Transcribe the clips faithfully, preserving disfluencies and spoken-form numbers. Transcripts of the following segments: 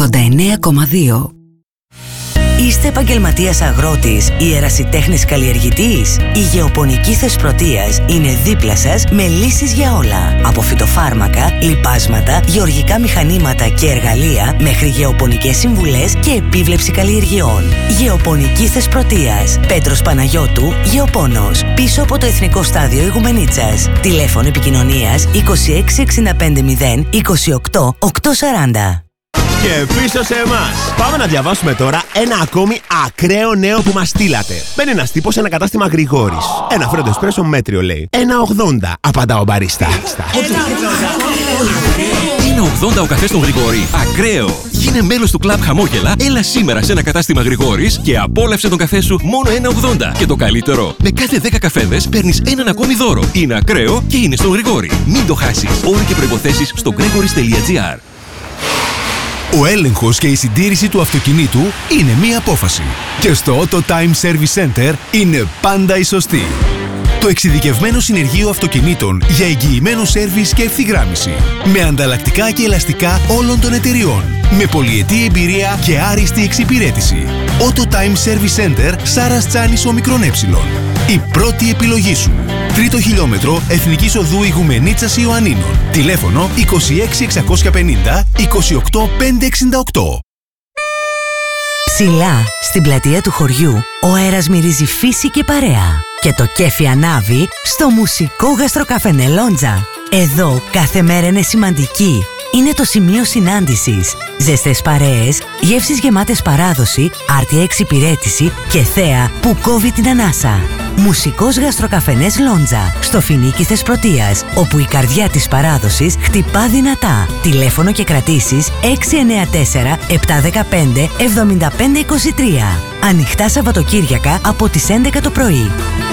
ογδόντα εννέα κόμμα δύο. Είστε επαγγελματίας αγρότης ή ερασιτέχνης καλλιεργητής? Η Γεωπονική Θεσπρωτείας είναι δίπλα σας με λύσεις για όλα. Από φυτοφάρμακα, λιπάσματα, γεωργικά μηχανήματα και εργαλεία μέχρι γεωπονικές συμβουλές και επίβλεψη καλλιεργειών. Γεωπονική Θεσπρωτείας. Πέτρος Παναγιώτου, Γεωπόνος. Πίσω από το Εθνικό Στάδιο Ηγουμενίτσας. Τηλέφωνο επικοινωνίας είκοσι έξι εξήντα πέντε μηδέν είκοσι οκτώ οκτακόσια σαράντα. Και πίσω σε εμάς. Πάμε να διαβάσουμε τώρα ένα ακόμη ακραίο νέο που μας στείλατε. Μπαίνει ένας τύπος σε ένα κατάστημα Γρηγόρης. Ένα φρέντο εσπρέσο μέτριο λέει. ένα ογδόντα, απαντά ο μπαρίστα. Είναι ογδόντα ο καφές στον Γρηγόρη. Ακραίο! Γίνε μέλος του κλαμπ Χαμόγελα, έλα σήμερα σε ένα κατάστημα Γρηγόρης και απόλαυσε τον καφέ σου μόνο ένα ογδόντα. Και το καλύτερο, με κάθε δέκα καφέδες παίρνεις έναν ακόμη δώρο. Είναι ακραίο και είναι στον Γρηγόρη. Μην το χάσεις. Όροι και προϋποθέσεις στο gregoris τελεία gr. Ο έλεγχος και η συντήρηση του αυτοκινήτου είναι μία απόφαση. Και στο Auto Time Service Center είναι πάντα η σωστή. Το εξειδικευμένο συνεργείο αυτοκινήτων για εγγυημένο σέρβις και ευθυγράμμιση. Με ανταλλακτικά και ελαστικά όλων των εταιριών. Με πολυετή εμπειρία και άριστη εξυπηρέτηση. Auto Time Service Center Σάρας Τσάνης Ομικρόν Έψιλον. Η πρώτη επιλογή σου. Τρίτο χιλιόμετρο Εθνικής Οδού Ηγουμενίτσας Ιωαννίνων. Τηλέφωνο είκοσι έξι εξακόσια πενήντα είκοσι οκτώ πεντακόσια εξήντα οκτώ. Ψηλά, στην πλατεία του χωριού, ο αέρας μυρίζει φύση και παρέα. Και το κέφι ανάβει στο μουσικό γαστροκαφενέ Λόντζα. Εδώ κάθε μέρα είναι σημαντική. Είναι το σημείο συνάντησης. Ζεστές παρέες, γεύσεις γεμάτες παράδοση, άρτια εξυπηρέτηση και θέα που κόβει την ανάσα. Μουσικός γαστροκαφενές Λόντζα, στο Φοινίκι Θεσπρωτείας, όπου η καρδιά της παράδοσης χτυπά δυνατά. Τηλέφωνο και κρατήσεις έξι εννέα τέσσερα επτά ένα πέντε εβδομήντα πέντε είκοσι τρία. Ανοιχτά Σαββατοκύριακα από τις έντεκα το πρωί.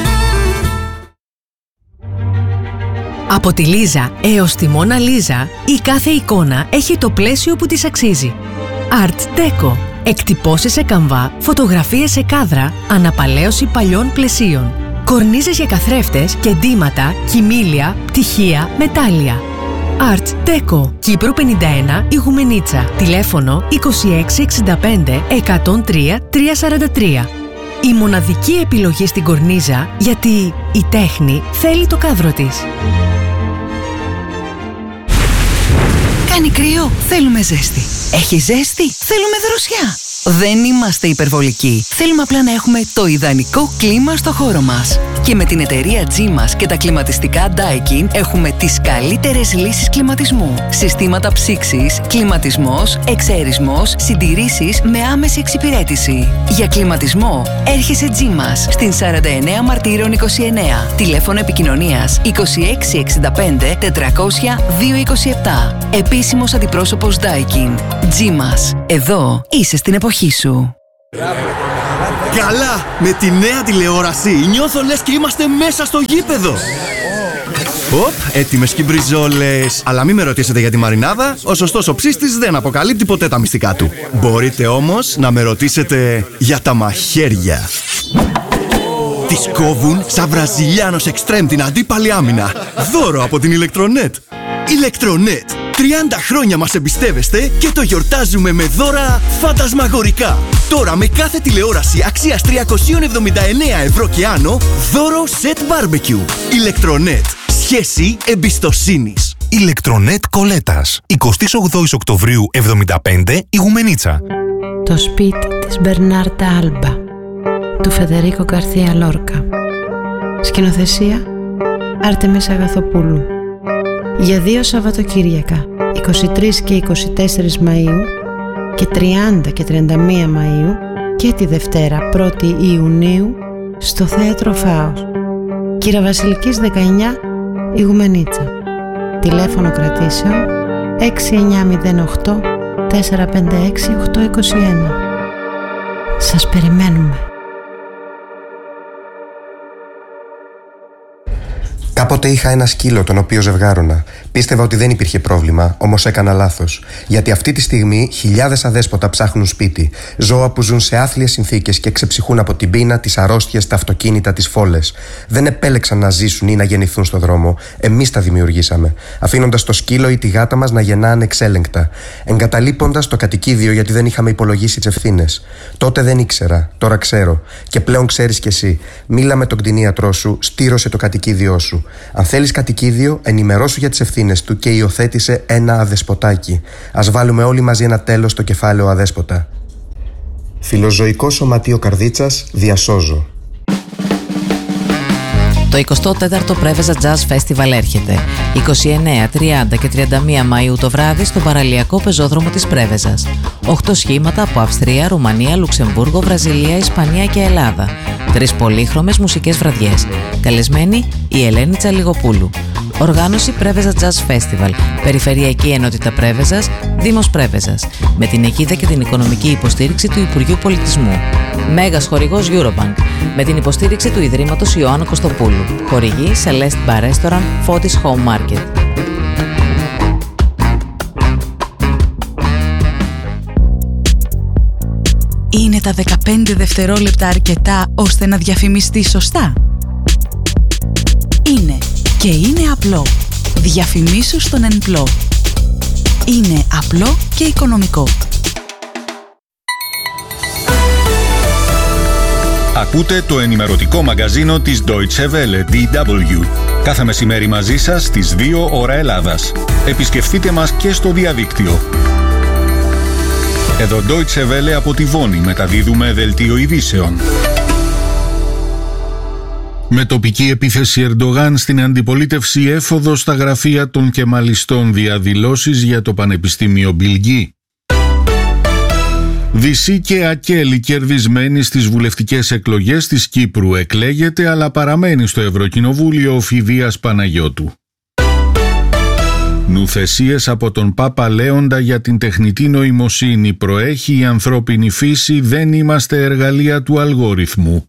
Από τη Λίζα έως τη Μόνα Λίζα, η κάθε εικόνα έχει το πλαίσιο που της αξίζει. Art Deco. Εκτυπώσεις σε καμβά, φωτογραφίες σε κάδρα, αναπαλαίωση παλιών πλαισίων. Κορνίζες για καθρέφτες και ντύματα, κοιμήλια, πτυχία, μετάλλια. Art Deco. Κύπρου πενήντα ένα, Ηγουμενίτσα. Τηλέφωνο είκοσι έξι εξήντα πέντε εκατόν τρία τριακόσια σαράντα τρία. Η μοναδική επιλογή στην κορνίζα, γιατί η τέχνη θέλει το κάδρο της. Κάνει κρύο, θέλουμε ζέστη. Έχει ζέστη, θέλουμε δροσιά. Δεν είμαστε υπερβολικοί. Θέλουμε απλά να έχουμε το ιδανικό κλίμα στο χώρο μας. Και με την εταιρεία G-Mas και τα κλιματιστικά Daikin έχουμε τις καλύτερες λύσεις κλιματισμού. Συστήματα ψήξης, κλιματισμός, εξαερισμός, συντηρήσεις με άμεση εξυπηρέτηση. Για κλιματισμό έρχεσαι G-Mas στην σαράντα εννέα Μαρτύρων είκοσι εννέα. Τηλέφωνο επικοινωνίας είκοσι έξι εξήντα πέντε τετρακόσια δύο είκοσι επτά. Επίσημος αντιπρόσωπος Daikin. G-Mas. Εδώ είσαι στην εποχή σου. Καλά! Με τη νέα τηλεόραση νιώθω λες και είμαστε μέσα στο γήπεδο. Οπ, έτοιμες και μπριζόλες. Αλλά μην με ρωτήσετε για τη μαρινάδα. Ο σωστός ο ψήστης δεν αποκαλύπτει ποτέ τα μυστικά του. Μπορείτε όμως να με ρωτήσετε για τα μαχαίρια. Τις κόβουν σαν Βραζιλιάνος εξτρέμ την αντίπαλη άμυνα. Δώρο από την Ηλεκτρονέτ. Ηλεκτρονέτ. τριάντα χρόνια μας εμπιστεύεστε και το γιορτάζουμε με δώρα φαντασμαγορικά. Τώρα με κάθε τηλεόραση αξίας τριακόσια εβδομήντα εννέα ευρώ και άνω, δώρο σετ μπάρμπεκιου. Ηλεκτρονέτ. Σχέση εμπιστοσύνης. Ηλεκτρονέτ Κολέτας. εικοστή όγδοη Οκτωβρίου εβδομήντα πέντε, Ηγουμενίτσα. Το σπίτι της Μπερνάρτα Άλμπα, του Φεδερίκο Γκαρθία Λόρκα. Σκηνοθεσία Άρτεμις Αγαθοπούλου. Για δύο Σαββατοκύριακα, είκοσι τρεις και είκοσι τέσσερις Μαΐου και τριάντα και τριάντα μία Μαΐου, και τη Δευτέρα πρώτη Ιουνίου στο Θέατρο Φάος. Κυραβασιλικής δεκαεννιά, Ηγουμενίτσα. Τηλέφωνο κρατήσεων έξι εννιά μηδέν οκτώ τέσσερα πέντε έξι οκτώ είκοσι ένα. Σας περιμένουμε. Κάποτε είχα ένα σκύλο τον οποίο ζευγάρωνα. Πίστευα ότι δεν υπήρχε πρόβλημα, όμως έκανα λάθος. Γιατί αυτή τη στιγμή χιλιάδες αδέσποτα ψάχνουν σπίτι. Ζώα που ζουν σε άθλιες συνθήκες και ξεψυχούν από την πείνα, τις αρρώστιες, τα αυτοκίνητα, τις φόλες. Δεν επέλεξαν να ζήσουν ή να γεννηθούν στο δρόμο. Εμείς τα δημιουργήσαμε. Αφήνοντας το σκύλο ή τη γάτα μας να γεννά ανεξέλεγκτα. Εγκαταλείποντας το κατοικίδιο γιατί δεν είχαμε υπολογίσει τις ευθύνες. Τότε δεν ήξερα, τώρα ξέρω. Και πλέον ξέρεις κι εσύ. Μίλα με τον κτηνίατρό σου, στήρωσε το κατοικίδιό σου. Αν θέλεις κατοικίδιο, ενημερώσου για τις ευθύνες του και υιοθέτησε ένα αδεσποτάκι. Ας βάλουμε όλοι μαζί ένα τέλος στο κεφάλαιο αδέσποτα. Φιλοζωικό Σωματείο Καρδίτσας, διασώζω. Το εικοστό τέταρτο Πρέβεζα Jazz Festival έρχεται. είκοσι εννέα, τριάντα και τριάντα μία Μαΐου το βράδυ στο παραλιακό πεζόδρομο της Πρέβεζας. Οχτώ σχήματα από Αυστρία, Ρουμανία, Λουξεμβούργο, Βραζιλία, Ισπανία και Ελλάδα. Τρεις πολύχρωμες μουσικές βραδιές. Καλεσμένη η Ελένη Τσαλιγοπούλου. Οργάνωση Πρέβεζα Jazz Festival. Περιφερειακή Ενότητα Πρέβεζας, Δήμος Πρέβεζας. Με την αιγίδα και την οικονομική υποστήριξη του Υπουργείου Πολιτισμού. Μέγας χορηγός Eurobank. Με την υποστήριξη του Ιδρύματος Ιωάννου Κωστοπούλου. Χορηγή Celeste Bar Restaurant, Fotis Home Market. Είναι τα δεκαπέντε δευτερόλεπτα αρκετά ώστε να διαφημιστεί σωστά? Είναι και είναι απλό. Διαφημίσου στον Ενπλό. Είναι απλό και οικονομικό. Ακούτε το ενημερωτικό μαγκαζίνο της Deutsche Welle, ντι ντάμπλιου. Κάθε μεσημέρι μαζί σας στις δύο ώρα Ελλάδας. Επισκεφτείτε μας και στο διαδίκτυο. Εδώ Deutsche Welle από τη Βόνη μεταδίδουμε δελτίο ειδήσεων. Με τοπική επίθεση Ερντογάν στην αντιπολίτευση, έφοδο στα γραφεία των κεμαλιστών, διαδηλώσεις για το Πανεπιστήμιο Μπιλγκή. Δυσί και Ακέλη κερδισμένη στις βουλευτικές εκλογές της Κύπρου, εκλέγεται αλλά παραμένει στο Ευρωκοινοβούλιο ο Φιδίας Παναγιώτου. Νουθεσίες από τον Πάπα Λέοντα για την τεχνητή νοημοσύνη. Προέχει η ανθρώπινη φύση, δεν είμαστε εργαλεία του αλγόριθμου.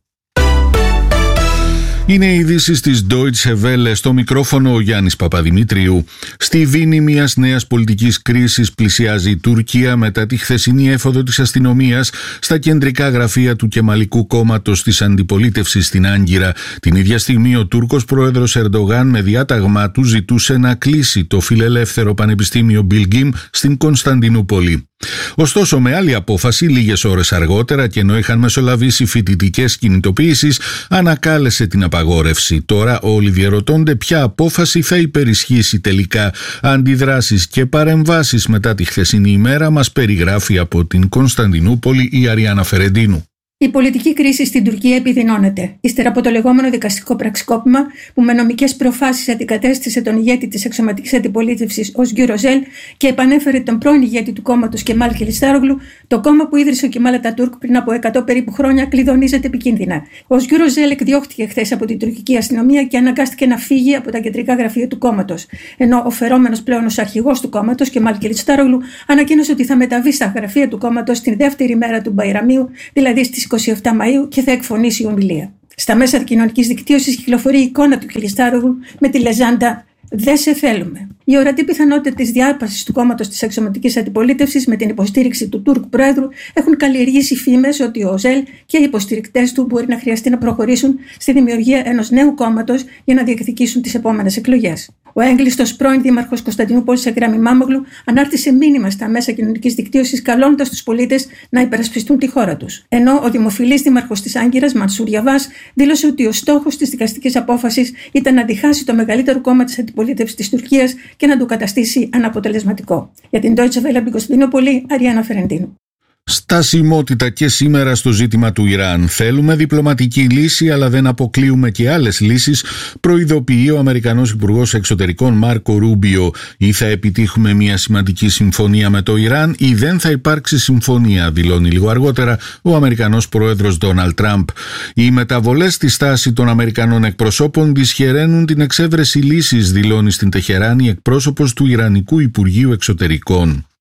Είναι οι ειδήσεις της Deutsche Welle, στο μικρόφωνο ο Γιάννης Παπαδημητρίου. Στη δίνη μιας νέας πολιτικής κρίσης πλησιάζει η Τουρκία μετά τη χθεσινή έφοδο της αστυνομίας στα κεντρικά γραφεία του Κεμαλικού κόμματος της αντιπολίτευσης στην Άγκυρα. Την ίδια στιγμή ο Τούρκος πρόεδρος Ερντογάν με διάταγμά του ζητούσε να κλείσει το φιλελεύθερο Πανεπιστήμιο Bilgim στην Κωνσταντινούπολη. Ωστόσο, με άλλη απόφαση, λίγες ώρες αργότερα και ενώ είχαν μεσολαβήσει φοιτητικές κινητοποιήσεις, ανακάλεσε την απαγόρευση. Τώρα όλοι διερωτώνται ποια απόφαση θα υπερισχύσει τελικά. Αντιδράσεις και παρεμβάσεις μετά τη χθεσινή ημέρα μας περιγράφει από την Κωνσταντινούπολη η Αριάννα Φερεντίνου. Η πολιτική κρίση στην Τουρκία επιδεινώνεται, ύστερα από το λεγόμενο δικαστικό πραξικόπημα που με νομικές προφάσεις αντικατέστησε τον ηγέτη της αξιωματικής αντιπολίτευσης Οσγκιουρ Οζέλ και επανέφερε τον πρώην ηγέτη του κόμματος Κεμάλ Κιλιστάρογλου. Το κόμμα που ίδρυσε ο Κεμάλ Ατατούρκ πριν από εκατό περίπου χρόνια κλειδονίζεται επικίνδυνα. Ο Οσγκιουρ Οζέλ εκδιώχτηκε χθες από την τουρκική αστυνομία και αναγκάστηκε να φύγει από τα κεντρικά γραφεία του κόμματος. Ενώ ο φερόμενος πλέον ως αρχηγός του κόμματος Κεμάλ Κιλιστάρογλου ανακοίνωσε ότι θα μεταβεί στα γραφεία του κόμματος την δεύτερη μέρα του Μπαϊραμίου, δηλαδή στις είκοσι επτά Μαΐου, και θα εκφωνήσει ομιλία. Στα μέσα κοινωνικής δικτύωσης κυκλοφορεί η εικόνα του Κιλιστάρογλου με τη λεζάντα «Δεν σε θέλουμε». Η ορατή πιθανότητα της διάρπασης του κόμματος της αξιωματικής αντιπολίτευσης με την υποστήριξη του Τούρκου Πρόεδρου έχουν καλλιεργήσει φήμες ότι ο Οζέλ και οι υποστηρικτές του μπορεί να χρειαστεί να προχωρήσουν στη δημιουργία ενός νέου κόμματος για να διεκδικήσουν τις επόμενες εκλογές. Ο έγκλειστος πρώην δήμαρχος Κωνσταντινούπολης Εγκράμ Μάμογλου ανάρτησε μήνυμα στα μέσα κοινωνικής δικτύωσης καλώντας τους πολίτες να υπερασπιστούν τη χώρα τους. Ενώ ο δημοφιλής δήμαρχος της Άγκυρας, Μανσούρ Γιαβάς, δήλωσε ότι ο στόχος της δικαστικής απόφασης ήταν να διχάσει το μεγαλύτερο κόμμα της αντιπολίτευσης της Τουρκίας και να το καταστήσει αναποτελεσματικό. Για την Deutsche Welle από την Κωνσταντινούπολη, Αριάννα Φερεντίνου. Στασιμότητα και σήμερα στο ζήτημα του Ιράν. Θέλουμε διπλωματική λύση, αλλά δεν αποκλείουμε και άλλες λύσεις, προειδοποιεί ο Αμερικανός Υπουργός Εξωτερικών Μάρκο Ρούμπιο. Ή θα επιτύχουμε μια σημαντική συμφωνία με το Ιράν, ή δεν θα υπάρξει συμφωνία, δηλώνει λίγο αργότερα ο Αμερικανός Πρόεδρος Ντόναλντ Τραμπ. Οι μεταβολές στη στάση των Αμερικανών εκπροσώπων δυσχεραίνουν την εξέβρεση λύσης, δηλώνει στην Τεχεράνη εκπρόσωπος του Ιρανικού Υπουργείου Εξωτερικών.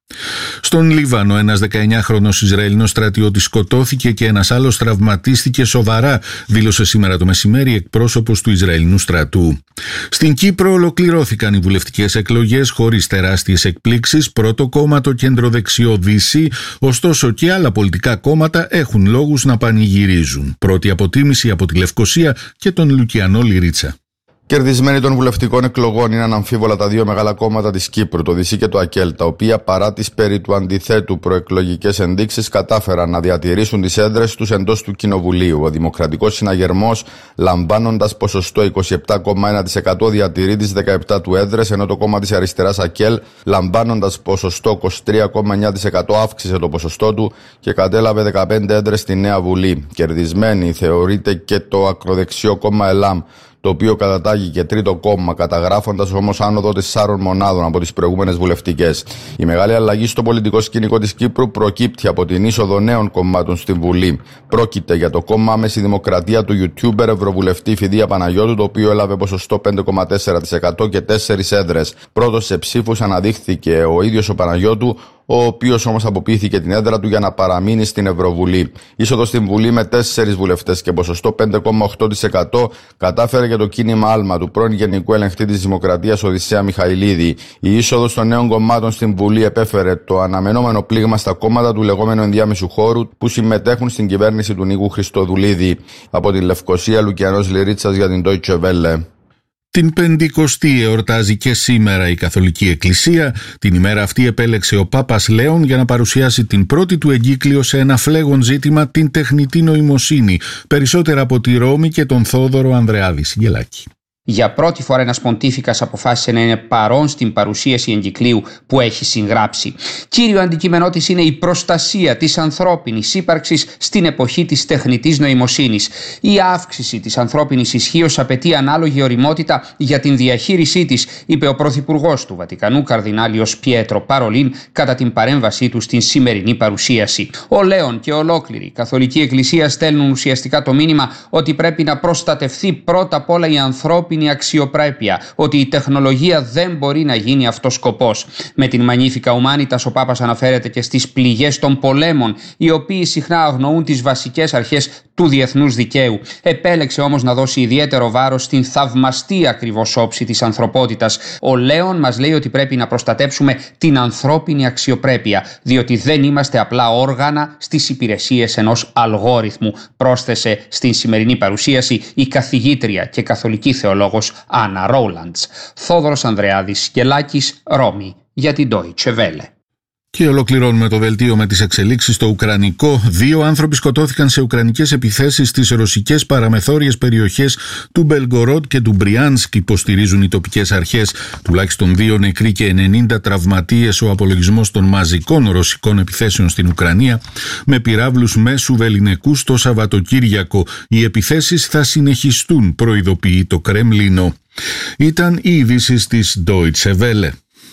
Στον Λίβανο, ένας δεκαεννιάχρονος Ισραηλινός στρατιώτης σκοτώθηκε και ένας άλλος τραυματίστηκε σοβαρά, δήλωσε σήμερα το μεσημέρι εκπρόσωπος του Ισραηλινού στρατού. Στην Κύπρο ολοκληρώθηκαν οι βουλευτικές εκλογές χωρίς τεράστιες εκπλήξεις. Πρώτο κόμμα το κεντροδεξιό Δύση, ωστόσο και άλλα πολιτικά κόμματα έχουν λόγους να πανηγυρίζουν. Πρώτη αποτίμηση από τη Λευκοσία και τον Λουκιανό Λιρίτσα. Κερδισμένοι των βουλευτικών εκλογών είναι αναμφίβολα τα δύο μεγάλα κόμματα της Κύπρου, το ΔΥΣΥ και το ΑΚΕΛ, τα οποία παρά τις περί του αντιθέτου προεκλογικές ενδείξεις κατάφεραν να διατηρήσουν τις έδρες τους εντός του Κοινοβουλίου. Ο Δημοκρατικός Συναγερμός, λαμβάνοντας ποσοστό είκοσι επτά κόμμα ένα τοις εκατό, διατηρεί τις δεκαεπτά του έδρες, ενώ το κόμμα της αριστεράς ΑΚΕΛ, λαμβάνοντας ποσοστό είκοσι τρία κόμμα εννιά τοις εκατό, αύξησε το ποσοστό του και κατέλαβε δεκαπέντε έδρες στη Νέα Βουλή. Κερδισμένη θεωρείται και το ακροδεξιό κόμμα ΕΛΑΜ, το οποίο κατατάγει και τρίτο κόμμα, καταγράφοντας όμως άνοδο τεσσάρων μονάδων από τις προηγούμενες βουλευτικές. Η μεγάλη αλλαγή στο πολιτικό σκηνικό της Κύπρου προκύπτει από την είσοδο νέων κομμάτων στην Βουλή. Πρόκειται για το κόμμα Άμεση Δημοκρατία του YouTuber Ευρωβουλευτή Φιδία Παναγιώτου, το οποίο έλαβε ποσοστό πέντε κόμμα τέσσερα τοις εκατό και τέσσερις έδρες. Πρώτος σε ψήφους αναδείχθηκε ο ίδιος ο Παναγιώτου, ο οποίος όμως αποποιήθηκε την έδρα του για να παραμείνει στην Ευρωβουλή. Είσοδο στην Βουλή με τέσσερις βουλευτές και ποσοστό πέντε κόμμα οκτώ τοις εκατό κατάφερε για το κίνημα Άλμα του πρώην Γενικού Ελεγχτή της Δημοκρατίας Οδυσσέα Μιχαηλίδη. Η είσοδος των νέων κομμάτων στην Βουλή επέφερε το αναμενόμενο πλήγμα στα κόμματα του λεγόμενου ενδιάμεσου χώρου που συμμετέχουν στην κυβέρνηση του Νίκου Χριστοδουλίδη. Από τη Λευκοσία, Λουκιανός Λιρίτσας για την Deutsche Welle. Την Πεντηκοστή εορτάζει και σήμερα η Καθολική Εκκλησία. Την ημέρα αυτή επέλεξε ο Πάπας Λέων για να παρουσιάσει την πρώτη του εγκύκλιο σε ένα φλέγον ζήτημα, την τεχνητή νοημοσύνη. Περισσότερα από τη Ρώμη και τον Θόδωρο Ανδρεάδη. Συγγελάκη. Για πρώτη φορά ένας ποντίφικας αποφάσισε να είναι παρόν στην παρουσίαση εγκυκλίου που έχει συγγράψει. Κύριο αντικείμενό της είναι η προστασία της ανθρώπινης ύπαρξης στην εποχή της τεχνητής νοημοσύνης. Η αύξηση της ανθρώπινης ισχύως απαιτεί ανάλογη ωριμότητα για την διαχείρισή της, είπε ο Πρωθυπουργός του Βατικανού, Καρδινάλιος Πιέτρο Παρολίν, κατά την παρέμβασή του στην σημερινή παρουσίαση. Ο Λέων και ολόκληρη η Καθολική Εκκλησία στέλνουν ουσιαστικά το μήνυμα ότι πρέπει να προστατευθεί πρώτα απ' όλα η ανθρώπινη η αξιοπρέπεια, ότι η τεχνολογία δεν μπορεί να γίνει αυτός σκοπός. Με την Magnificat Humanitas ο Πάπας αναφέρεται και στις πληγές των πολέμων, οι οποίοι συχνά αγνοούν τις βασικές αρχές του διεθνούς δικαίου. Επέλεξε όμως να δώσει ιδιαίτερο βάρος στην θαυμαστή ακριβώς όψη της ανθρωπότητας. Ο Λέων μας λέει ότι πρέπει να προστατέψουμε την ανθρώπινη αξιοπρέπεια, διότι δεν είμαστε απλά όργανα στις υπηρεσίες ενός αλγόριθμου, πρόσθεσε στην σημερινή παρουσίαση η καθηγήτρια και καθολική θεολόγος Άννα Ρόλαντς. Θόδωρος Ανδρεάδης, Γελάκης, Ρώμη, για την Deutsche Welle. Και ολοκληρώνουμε το δελτίο με τις εξελίξεις στο Ουκρανικό. Δύο άνθρωποι σκοτώθηκαν σε ουκρανικές επιθέσεις στις ρωσικές παραμεθόριες περιοχές του Μπελγκορόντ και του Μπριάνσκ, υποστηρίζουν οι τοπικές αρχές. Τουλάχιστον δύο νεκροί και ενενήντα τραυματίες ο απολογισμός των μαζικών ρωσικών επιθέσεων στην Ουκρανία, με πυράβλους μέσου βεληνικούς το Σαββατοκύριακο. Οι επιθέσεις θα συνεχιστούν, προειδοποιεί το Κρέμλινο. Ήταν οι ειδήσεις της Deutsche Welle.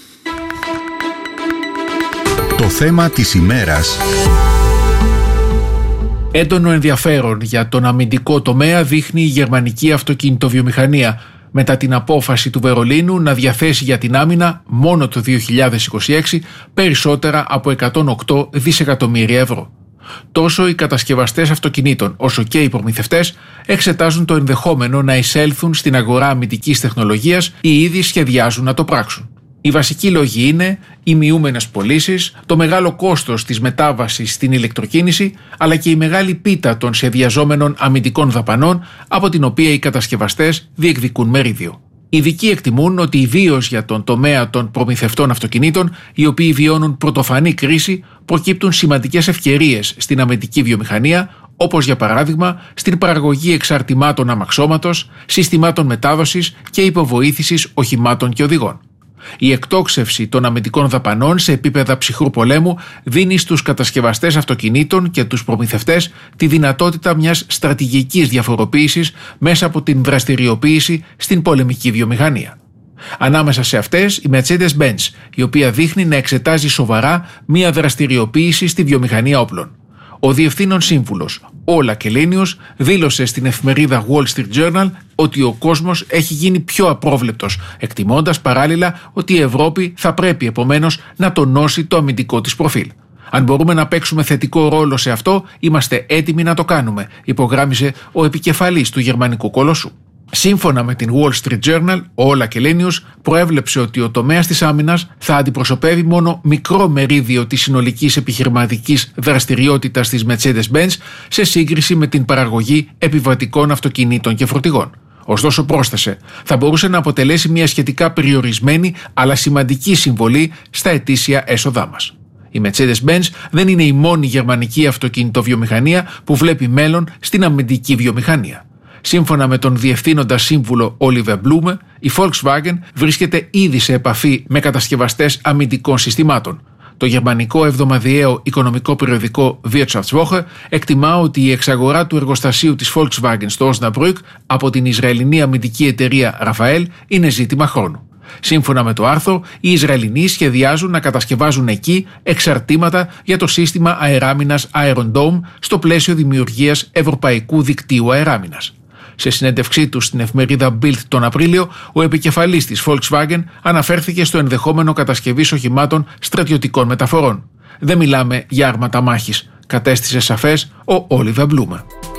Το θέμα της ημέρας. Έντονο ενδιαφέρον για τον αμυντικό τομέα δείχνει η γερμανική αυτοκινητοβιομηχανία μετά την απόφαση του Βερολίνου να διαθέσει για την άμυνα μόνο το δύο χιλιάδες είκοσι έξι περισσότερα από εκατόν οκτώ δισεκατομμύρια ευρώ. Τόσο οι κατασκευαστές αυτοκινήτων όσο και οι προμηθευτές εξετάζουν το ενδεχόμενο να εισέλθουν στην αγορά αμυντικής τεχνολογίας ή ήδη σχεδιάζουν να το πράξουν. Οι βασικοί λόγοι είναι οι μειούμενες πωλήσεις, το μεγάλο κόστος της μετάβασης στην ηλεκτροκίνηση, αλλά και η μεγάλη πίτα των σχεδιαζόμενων αμυντικών δαπανών, από την οποία οι κατασκευαστές διεκδικούν μερίδιο. Οι ειδικοί εκτιμούν ότι ιδίως για τον τομέα των προμηθευτών αυτοκινήτων, οι οποίοι βιώνουν πρωτοφανή κρίση, προκύπτουν σημαντικές ευκαιρίες στην αμυντική βιομηχανία, όπως για παράδειγμα στην παραγωγή εξαρτημάτων αμαξώματος, συστημάτων μετάδοσης και υποβοήθησης οχημάτων και οδηγών. Η εκτόξευση των αμυντικών δαπανών σε επίπεδα ψυχρού πολέμου δίνει στους κατασκευαστές αυτοκινήτων και τους προμηθευτές τη δυνατότητα μιας στρατηγικής διαφοροποίησης μέσα από την δραστηριοποίηση στην πολεμική βιομηχανία. Ανάμεσα σε αυτές η Mercedes-Benz, η οποία δείχνει να εξετάζει σοβαρά μια δραστηριοποίηση στη βιομηχανία όπλων. Ο διευθύνων σύμβουλος Όλα Κελένιος δήλωσε στην εφημερίδα Wall Street Journal ότι ο κόσμος έχει γίνει πιο απρόβλεπτος, εκτιμώντας παράλληλα ότι η Ευρώπη θα πρέπει επομένως να τονώσει το αμυντικό της προφίλ. Αν μπορούμε να παίξουμε θετικό ρόλο σε αυτό, είμαστε έτοιμοι να το κάνουμε, υπογράμμισε ο επικεφαλής του γερμανικού κολοσσού. Σύμφωνα με την Wall Street Journal, ο Όλα Κελένιος προέβλεψε ότι ο τομέας της άμυνας θα αντιπροσωπεύει μόνο μικρό μερίδιο της συνολικής επιχειρηματικής δραστηριότητας της Mercedes-Benz σε σύγκριση με την παραγωγή επιβατικών αυτοκινήτων και φορτηγών. Ωστόσο, πρόσθεσε, θα μπορούσε να αποτελέσει μια σχετικά περιορισμένη αλλά σημαντική συμβολή στα ετήσια έσοδά μας. Η Mercedes-Benz δεν είναι η μόνη γερμανική αυτοκινητοβιομηχανία που βλέπει μέλλον στην αμυντική βιομηχανία. Σύμφωνα με τον διευθύνοντα σύμβουλο Oliver Blume, η Volkswagen βρίσκεται ήδη σε επαφή με κατασκευαστές αμυντικών συστημάτων. Το γερμανικό εβδομαδιαίο οικονομικό περιοδικό Wirtschaftswoche εκτιμά ότι η εξαγορά του εργοστασίου της Volkswagen στο Osnabrück από την Ισραηλινή αμυντική εταιρεία Rafael είναι ζήτημα χρόνου. Σύμφωνα με το άρθρο, οι Ισραηλινοί σχεδιάζουν να κατασκευάζουν εκεί εξαρτήματα για το σύστημα αεράμινας Iron Dome στο πλαίσιο δημιουργίας ευρωπαϊκού δικτύου αεράμινας. Σε συνέντευξή του στην εφημερίδα Bild τον Απρίλιο, ο επικεφαλής της Volkswagen αναφέρθηκε στο ενδεχόμενο κατασκευής οχημάτων στρατιωτικών μεταφορών. Δεν μιλάμε για άρματα μάχης, κατέστησε σαφές ο Oliver Blume.